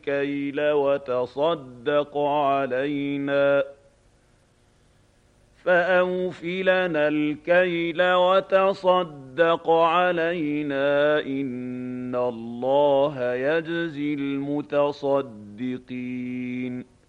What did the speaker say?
الكيل وتصدق علينا فأوف لنا الكيل وتصدق علينا إن الله يجزي المتصدقين